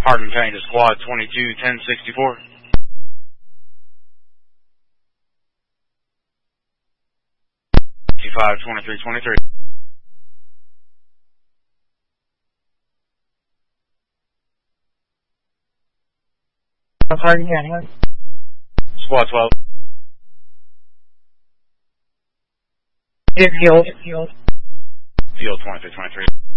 Hardin County to Squad 22-1064. T5-2323. Hardin County. Squad 12. Field. Field 2323.